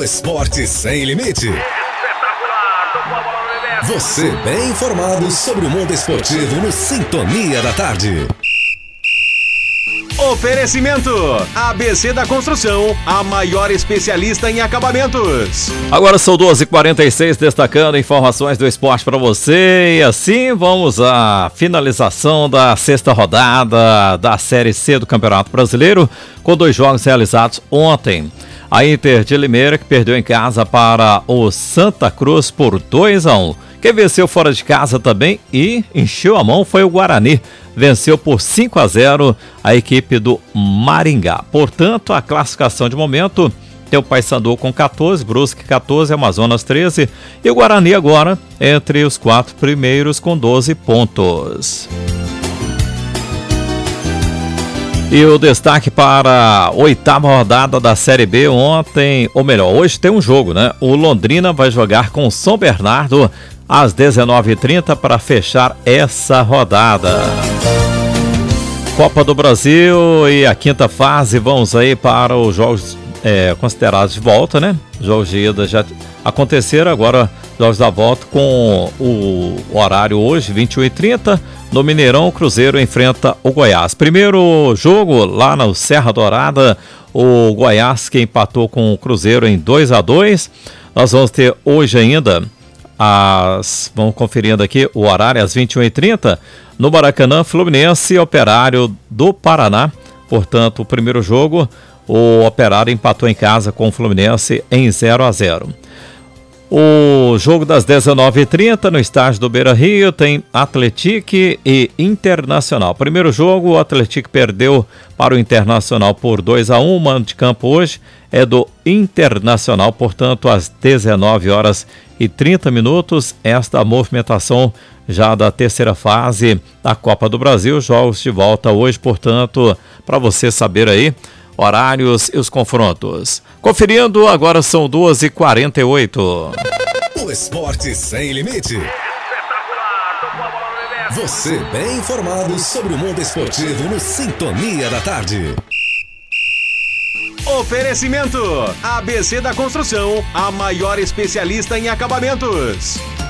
O esporte sem limite. Você bem informado sobre o mundo esportivo no Sintonia da Tarde. Oferecimento ABC da Construção, a maior especialista em acabamentos. Agora são 12h46, destacando informações do esporte para você. E assim vamos à finalização da sexta rodada da Série C do Campeonato Brasileiro, com 2 jogos realizados ontem. A Inter de Limeira, que perdeu em casa para o Santa Cruz por 2-1. Quem venceu fora de casa também e encheu a mão foi o Guarani. Venceu por 5-0 a equipe do Maringá. Portanto, a classificação de momento tem o Paysandu com 14, Brusque 14, Amazonas 13 e o Guarani agora entre os 4 primeiros com 12 pontos. E o destaque para a 8ª rodada da Série B ontem, ou melhor, hoje tem um jogo, né? O Londrina vai jogar com o São Bernardo às 19h30 para fechar essa rodada. Copa do Brasil e a 5ª fase, vamos aí para os jogos considerados de volta, né? Jogos de ida já aconteceram, agora jogos da volta com o horário hoje, 21h30, no Mineirão, o Cruzeiro enfrenta o Goiás. Primeiro jogo lá na Serra Dourada, o Goiás que empatou com o Cruzeiro em 2-2. Nós vamos ter hoje ainda, vamos conferindo aqui o horário, às 21h30, no Maracanã, Fluminense e Operário do Paraná. Portanto, o primeiro jogo, o Operário empatou em casa com o Fluminense em 0-0. O jogo das 19h30 no estádio do Beira-Rio tem Atlético e Internacional. Primeiro jogo, o Atlético perdeu para o Internacional por 2-1. O mando de campo hoje é do Internacional, portanto, às 19h30. Esta movimentação já da terceira fase da Copa do Brasil. Jogos de volta hoje, portanto, para você saber aí horários e os confrontos. Conferindo, agora são 2h48. O esporte sem limite. Você bem informado sobre o mundo esportivo no Sintonia da Tarde. Oferecimento ABC da Construção, a maior especialista em acabamentos.